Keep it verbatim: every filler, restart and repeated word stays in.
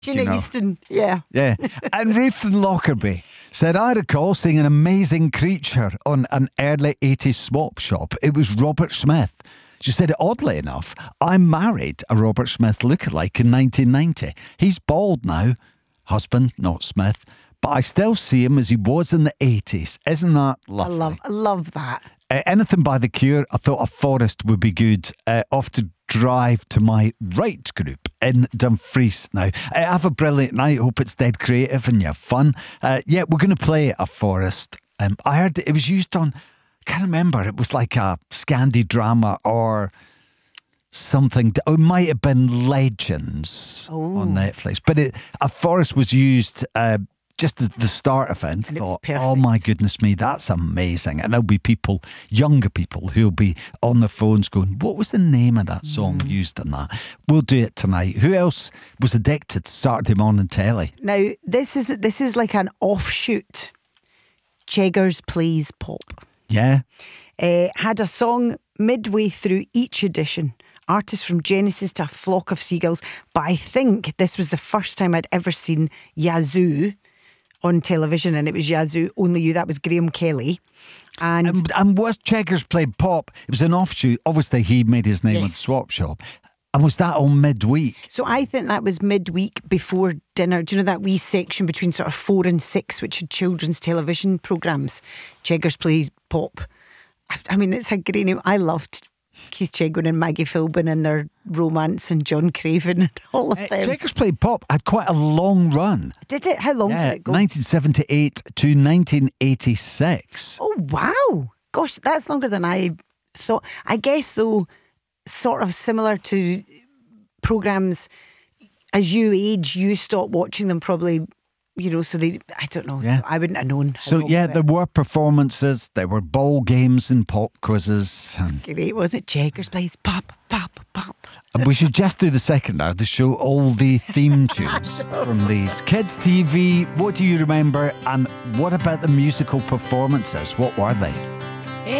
Gina you know? Easton, yeah. Yeah. And Ruth in Lockerbie said, I recall seeing an amazing creature on an early eighties swap shop. It was Robert Smith. She said, oddly enough, I married a Robert Smith lookalike in nineteen ninety. He's bald now. Husband, not Smith. But I still see him as he was in the eighties. Isn't that lovely? I love, I love that. Uh, anything by The Cure, I thought a forest would be good. Uh, off to drive to my right group in Dumfries now. Uh, have a brilliant night. Hope it's dead creative and you have fun. Uh, yeah, we're going to play A Forest. Um, I heard it was used on, I can't remember, it was like a Scandi drama or something. It might have been Legends oh. on Netflix. But it, A Forest was used uh, just at the start of it and, and thought, it oh my goodness me, that's amazing. And there'll be people, younger people, who'll be on their phones going, what was the name of that song mm. used in that? We'll do it tonight. Who else was addicted to Saturday morning telly? Now, this is this is like an offshoot. Cheggers Plays Pop. Yeah. Uh, had a song midway through each edition. Artists from Genesis to A Flock of Seagulls. But I think this was the first time I'd ever seen Yazoo on television, and it was Yazoo, Only You. That was Graham Kelly. And and, and was Cheggers Played Pop? It was an offshoot. Obviously, he made his name yes. on Swap Shop. And was that on midweek? So I think that was midweek before dinner. Do you know that wee section between sort of four and six, which had children's television programmes? Cheggers Plays Pop. I, I mean, it's a great name. I loved Keith Chegwin and Maggie Philbin and their romance and John Craven and all of Uh, them. Cheggers Played Pop had quite a long run. Did it? How long Yeah, did it go? nineteen seventy-eight to nineteen eighty-six. Oh, wow. Gosh, that's longer than I thought. I guess, though, sort of similar to programmes, as you age, you stop watching them probably, you know, so they, I don't know, Yeah. I wouldn't have known. So, yeah, there were performances, there were ball games and pop quizzes. And, Great, wasn't it? Cheggers Plays Pop, Pop, Pop. and we should just do the second hour to show all the theme tunes from these. Kids T V, what do you remember? And what about the musical performances? What were they?